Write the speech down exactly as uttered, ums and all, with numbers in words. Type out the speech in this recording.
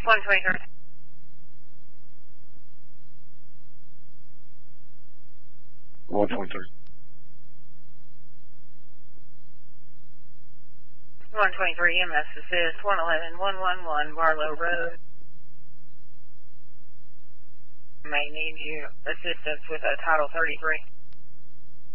one twenty-three. one twenty-three. one twenty-three, E M S assist, one eleven, one eleven Barlow Road. May need you assistance with a Title thirty-three.